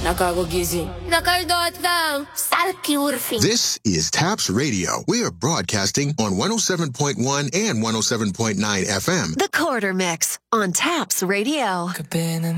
Nakagugising. Nakaldotang. Salkiurfi. This is TAPS Radio. We are broadcasting on 107.1 and 107.9 FM. The Quarter Mix on TAPS Radio.